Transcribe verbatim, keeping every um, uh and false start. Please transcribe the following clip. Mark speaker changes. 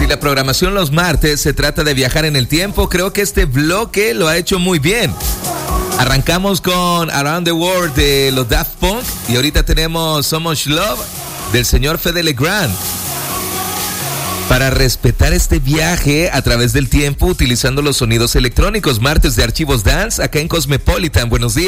Speaker 1: la programación los martes se trata de viajar en el tiempo, creo que este bloque lo ha hecho muy bien. Arrancamos con Around the World de los Daft Punk y ahorita tenemos So Much Love del señor Fede Legrand. Para respetar este viaje a través del tiempo utilizando los sonidos electrónicos, martes de Archivos Dance acá en Cosmopolitan. Buenos días.